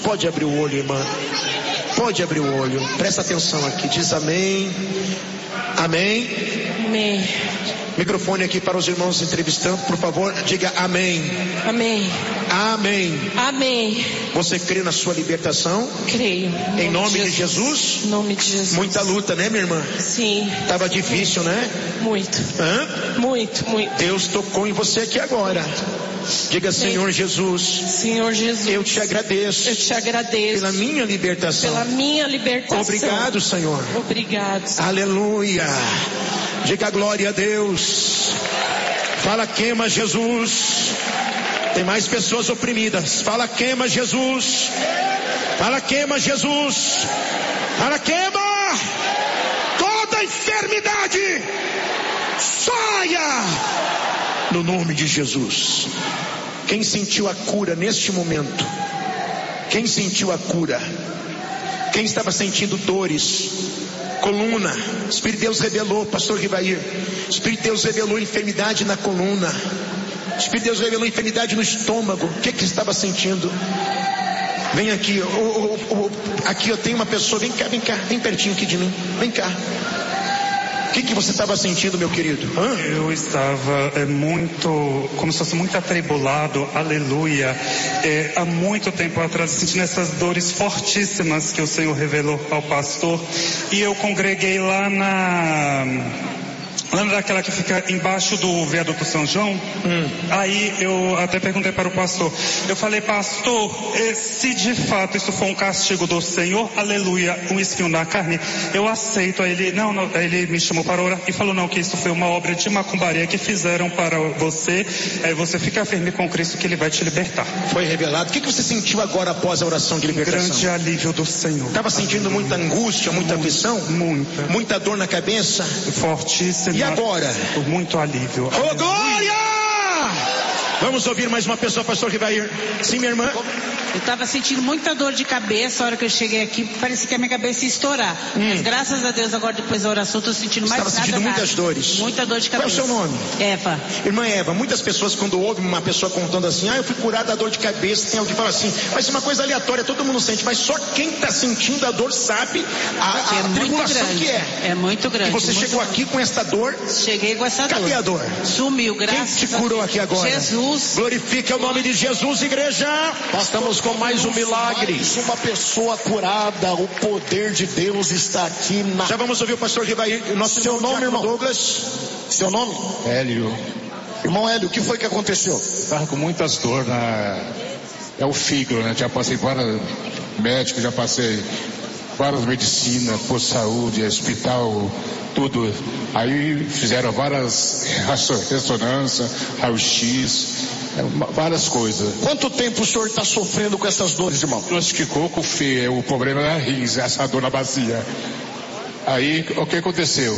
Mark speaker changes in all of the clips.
Speaker 1: Pode abrir o olho, irmã. Pode abrir o olho. Presta atenção aqui. Diz amém. Amém.
Speaker 2: Amém.
Speaker 1: Microfone aqui para os irmãos entrevistando, por favor, diga amém.
Speaker 2: Amém.
Speaker 1: Amém.
Speaker 2: Amém.
Speaker 1: Você crê na sua libertação?
Speaker 2: Creio.
Speaker 1: Em nome de Jesus?
Speaker 2: Em nome de Jesus.
Speaker 1: Muita luta, né, minha irmã?
Speaker 2: Sim.
Speaker 1: Tava difícil, né?
Speaker 2: Muito.
Speaker 1: Hã?
Speaker 2: Muito.
Speaker 1: Deus tocou em você aqui agora. Diga, Senhor Jesus.
Speaker 2: Senhor Jesus.
Speaker 1: Eu te agradeço.
Speaker 2: Eu te agradeço.
Speaker 1: Pela minha libertação.
Speaker 2: Pela minha libertação.
Speaker 1: Obrigado, Senhor.
Speaker 2: Obrigado, Senhor.
Speaker 1: Aleluia. Diga glória a Deus. Fala, queima Jesus. Tem mais pessoas oprimidas. Fala, queima Jesus. Fala, queima Jesus. Fala, queima toda enfermidade. Saia no nome de Jesus. Quem sentiu a cura neste momento? Quem sentiu a cura? Quem estava sentindo dores? Coluna. Espírito de Deus revelou, pastor Rivair. Espírito de Deus revelou enfermidade na coluna. Espírito de Deus revelou enfermidade no estômago. O que estava sentindo? Vem aqui. Aqui eu tenho uma pessoa. Vem cá. Vem pertinho aqui de mim. Vem cá. O que você estava sentindo, meu querido?
Speaker 3: Eu estava como se fosse muito atribulado, aleluia, há muito tempo atrás, sentindo essas dores fortíssimas que o Senhor revelou ao pastor, e eu congreguei lá naquela que fica embaixo do viaduto São João. Aí eu até perguntei para o pastor, eu falei, pastor, se de fato isso for um castigo do Senhor, aleluia, um espinho na carne, eu aceito. Aí ele, não, ele me chamou para orar e falou, não, que isso foi uma obra de macumbaria que fizeram para você, aí você fica firme com Cristo que Ele vai te libertar.
Speaker 1: Foi revelado. O que você sentiu agora após a oração de libertação?
Speaker 3: Grande alívio do Senhor.
Speaker 1: Estava sentindo muita angústia, muita aflição? Muita dor na cabeça?
Speaker 3: Fortíssima.
Speaker 1: E agora?
Speaker 3: Muito alívio.
Speaker 1: Oh, glória! Vamos ouvir mais uma pessoa, pastor Rivair. Sim, minha irmã.
Speaker 4: Eu estava sentindo muita dor de cabeça. A hora que eu cheguei aqui, parecia que a minha cabeça ia estourar. Mas graças a Deus, agora depois da oração, estou sentindo mais nada.
Speaker 1: Estava sentindo muitas dores.
Speaker 4: Muita dor de cabeça.
Speaker 1: Qual é o seu nome?
Speaker 4: Eva.
Speaker 1: Irmã Eva, muitas pessoas quando ouvem uma pessoa contando assim, eu fui curada da dor de cabeça, tem alguém que fala assim, mas é uma coisa aleatória, todo mundo sente, mas só quem está sentindo a dor sabe a tribulação que é.
Speaker 4: É muito grande.
Speaker 1: E você chegou aqui com essa dor?
Speaker 4: Cheguei com essa dor.
Speaker 1: Cadê a dor?
Speaker 4: Sumiu, graças a Deus.
Speaker 1: Quem te curou aqui agora?
Speaker 4: Jesus.
Speaker 1: Glorifique o nome de Jesus, igreja.
Speaker 5: Nós estamos com mais um milagre. Mais uma pessoa curada. O poder de Deus está aqui na...
Speaker 1: Já vamos ouvir o pastor Rivair.
Speaker 5: Seu nome, irmão?
Speaker 1: Douglas.
Speaker 5: Seu nome?
Speaker 6: Hélio.
Speaker 5: Irmão Hélio, o que foi que aconteceu?
Speaker 6: Estava com muitas dores é o fígado, né? Já passei vários médicos, já passei várias medicinas, por saúde, hospital, tudo. Aí fizeram várias ressonâncias, raio-x, várias coisas.
Speaker 5: Quanto tempo o senhor está sofrendo com essas dores, irmão?
Speaker 6: Diagnosticou que o problema era rins, essa dor na bacia. Aí o que aconteceu?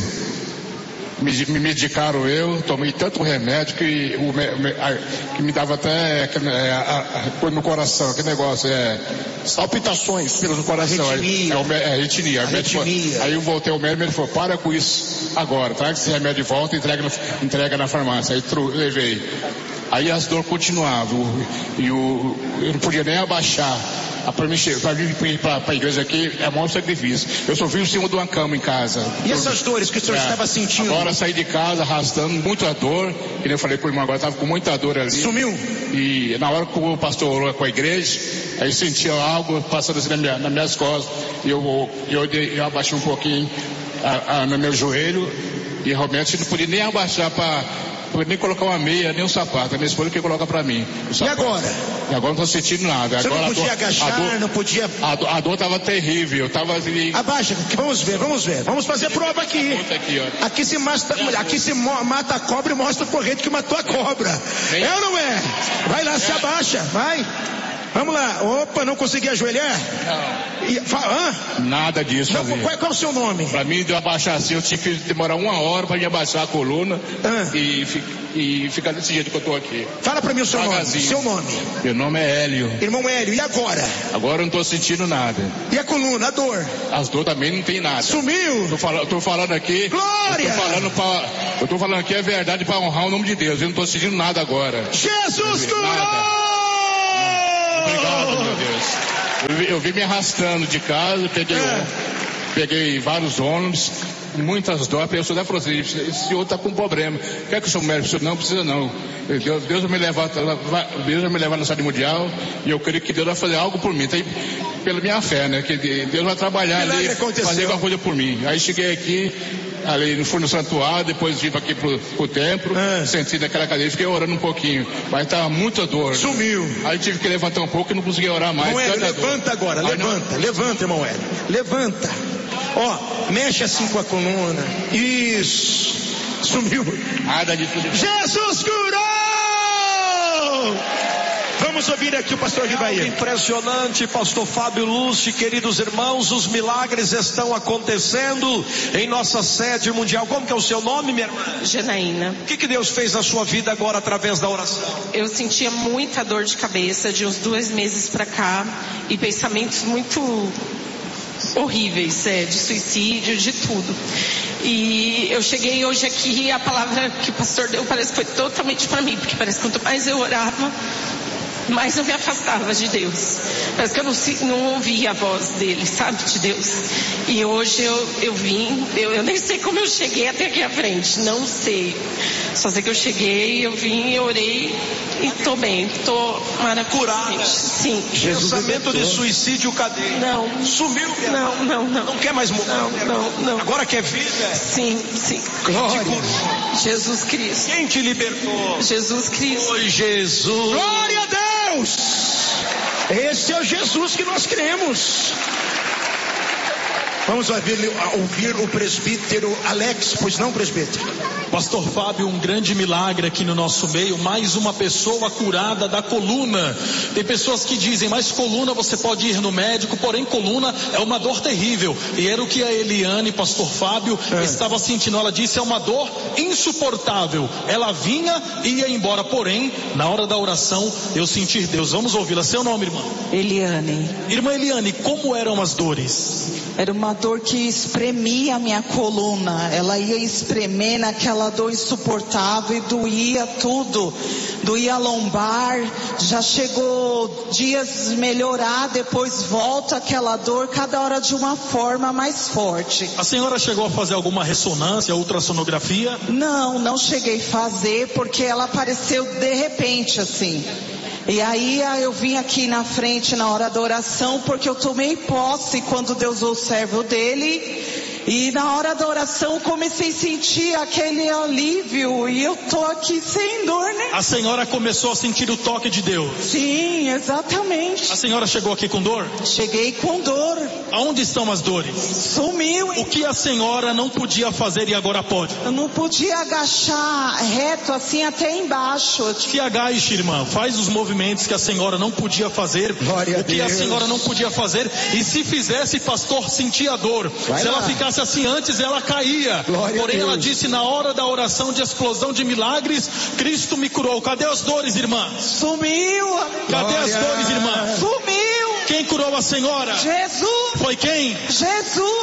Speaker 6: Me medicaram, tomei tanto remédio que me dava até no coração, aquele negócio,
Speaker 5: palpitações
Speaker 6: pelo coração, arritmia. Aí eu voltei ao médico e ele falou, para com isso agora, traga esse remédio de volta e entrega na farmácia. Aí levei. Aí as dores continuavam, eu não podia nem abaixar. Para vir para a igreja aqui é maior sacrifício. Eu só vi em cima de uma cama em casa.
Speaker 1: E essas dores que o senhor estava sentindo?
Speaker 6: Agora saí de casa arrastando muita dor. E eu falei para o irmão, agora estava com muita dor ali.
Speaker 1: Sumiu?
Speaker 6: E na hora que o pastor orou com a igreja, aí sentia algo passando assim nas minhas costas. E eu abaixei um pouquinho no meu joelho. E realmente não podia nem abaixar nem colocar uma meia, nem um sapato. A minha esposa que coloca pra mim.
Speaker 1: E agora?
Speaker 6: E agora não tô sentindo nada.
Speaker 1: Você
Speaker 6: agora
Speaker 1: não podia agachar, não podia...
Speaker 6: A dor tava terrível. Eu tava assim...
Speaker 1: Abaixa, vamos ver. Vamos fazer a prova aqui. Aqui se mata a cobra e mostra o corrente que matou a cobra. É ou não é? Vai lá, se abaixa, vai. Vamos lá. Opa, não consegui ajoelhar?
Speaker 6: Não. Nada disso.
Speaker 1: Não, qual é o seu nome?
Speaker 6: Pra mim, de eu abaixar assim, eu tinha que demorar 1 hora pra me abaixar a coluna e ficar desse jeito que eu tô aqui.
Speaker 1: Fala pra mim o seu nome. Seu nome?
Speaker 6: Meu nome é Hélio.
Speaker 1: Irmão Hélio, e agora?
Speaker 6: Agora eu não tô sentindo nada.
Speaker 1: E a coluna, a dor?
Speaker 6: As dores também não tem nada.
Speaker 1: Sumiu?
Speaker 6: Tô falando aqui.
Speaker 1: Glória!
Speaker 6: Eu tô falando aqui a verdade pra honrar o nome de Deus. Eu não tô sentindo nada agora.
Speaker 1: Jesus curou!
Speaker 6: Obrigado, meu Deus. Eu vim me arrastando de casa, peguei vários ônibus, muitas dores. A pessoa até falou assim: esse senhor está com problema, quer que o senhor médico? Não precisa não. Deus vai me levar na saúde mundial, e eu creio que Deus vai fazer algo por mim. Então, pela minha fé, né? Que Deus vai trabalhar ali, fazer alguma coisa por mim. Aí cheguei aqui, ali fui no santuário, depois vim aqui pro templo, senti naquela cadeira, fiquei orando um pouquinho, mas estava muita dor.
Speaker 1: Sumiu.
Speaker 6: Aí tive que levantar um pouco e não consegui orar mais.
Speaker 1: Irmão Hélio, levanta agora, levanta, irmão Hélio, levanta. Ó, mexe assim com a coluna. Isso. Sumiu.
Speaker 6: Nada disso.
Speaker 1: Jesus curou! Vamos ouvir aqui o pastor Ribaí.
Speaker 5: Impressionante, pastor Fábio Lúcio, queridos irmãos, os milagres estão acontecendo em nossa sede mundial. Como que é o seu nome, minha irmã?
Speaker 2: Janaína.
Speaker 5: O que Deus fez na sua vida agora através da oração?
Speaker 2: Eu sentia muita dor de cabeça de uns 2 meses pra cá e pensamentos muito horríveis, de suicídio, de tudo. E eu cheguei hoje aqui e a palavra que o pastor deu parece que foi totalmente para mim, porque parece que quanto mais eu orava, mais eu me afastava de Deus. Parece que eu não ouvia a voz dele, sabe, de Deus. E hoje eu vim, eu nem sei como eu cheguei até aqui à frente, não sei. Só sei que eu cheguei, eu vim, eu orei e tô bem, tô maravilhosamente. Sim.
Speaker 5: Pensamento de suicídio, cadê?
Speaker 2: Não.
Speaker 5: Sumiu?
Speaker 2: Não.
Speaker 5: Não quer mais morrer?
Speaker 2: Não.
Speaker 5: Agora quer vida?
Speaker 2: Sim.
Speaker 5: Glória.
Speaker 2: Jesus Cristo.
Speaker 5: Quem te libertou?
Speaker 2: Jesus Cristo.
Speaker 5: Foi Jesus.
Speaker 1: Glória a Deus! Esse é o Jesus que nós cremos. Vamos ouvir o presbítero Alex, pois não, presbítero?
Speaker 7: Pastor Fábio, um grande milagre aqui no nosso meio, mais uma pessoa curada da coluna. Tem pessoas que dizem, mas coluna você pode ir no médico, porém coluna é uma dor terrível. E era o que a Eliane, pastor Fábio, estava sentindo. Ela disse, é uma dor insuportável. Ela vinha e ia embora, porém, na hora da oração, eu senti Deus. Vamos ouvi-la. Seu nome, irmã?
Speaker 8: Eliane.
Speaker 7: Irmã Eliane, como eram as dores?
Speaker 8: Era uma dor que espremia a minha coluna. Ela ia espremer naquela dor insuportável e doía tudo. Doía a lombar. Já chegou dias melhorar, depois volta aquela dor, cada hora de uma forma mais forte.
Speaker 7: A senhora chegou a fazer alguma ressonância, ultrassonografia?
Speaker 8: Não cheguei a fazer, porque ela apareceu de repente assim. E aí eu vim aqui na frente na hora da oração, porque eu tomei posse quando Deus usou o servo dele. E na hora da oração comecei a sentir aquele alívio, e eu tô aqui sem dor, né?
Speaker 7: A senhora começou a sentir o toque de Deus?
Speaker 8: Sim, exatamente.
Speaker 7: A senhora chegou aqui com dor?
Speaker 8: Cheguei com dor.
Speaker 7: Aonde estão as dores?
Speaker 8: Sumiu.
Speaker 7: O que a senhora não podia fazer e agora pode?
Speaker 8: Eu não podia agachar reto assim até embaixo.
Speaker 7: Se agache, irmã, faz os movimentos que a senhora não podia fazer.
Speaker 1: Glória
Speaker 7: o que a senhora não podia fazer, e se fizesse, pastor, sentia dor. Se ela ficasse assim antes, ela caía. Porém ela disse, na hora da oração de explosão de milagres, Cristo me curou. Cadê as dores, irmã?
Speaker 8: Sumiu.
Speaker 7: Cadê as dores, irmã?
Speaker 8: Sumiu.
Speaker 7: Quem curou a senhora?
Speaker 8: Jesus.
Speaker 7: Foi quem?
Speaker 8: Jesus.